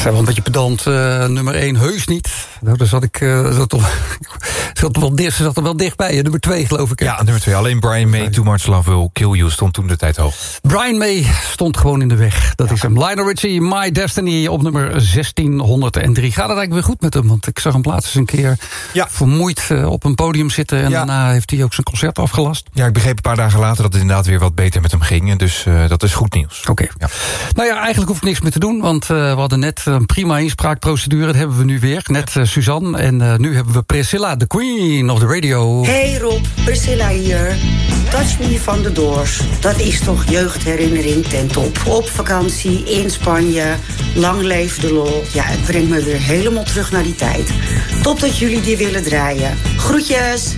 zijn wel een beetje pedant. Nummer 1 heus niet. Nou, daar zat ik zat er wel dichtbij. Nummer 2 geloof ik. Ja, nummer 2. Alleen Brian May, Too Much Love Will Kill You stond toen de tijd hoog. Brian May stond gewoon in de weg. Dat is hem. Lionel Richie, My Destiny op nummer 1603. Gaat het eigenlijk weer goed met hem? Want ik zag hem laatst eens een keer vermoeid op een podium zitten. En daarna heeft hij ook zijn concert afgelast. Ja, ik begreep een paar dagen later dat het inderdaad weer wat beter met hem ging. En dus dat is goed nieuws. Oké. Ja. Nou ja, eigenlijk hoef ik niks meer te doen. Want we hadden net een prima inspraakprocedure. Dat hebben we nu weer. Net Suzanne. En nu hebben we Priscilla, the queen of the radio. Hey Rob, Priscilla hier. Touch Me van de Doors. Dat is toch jeugdherinnering ten top. Op vakantie in Spanje. Lang leef de lol. Ja, het brengt me weer helemaal terug naar die tijd. Top dat jullie die willen draaien. Groetjes!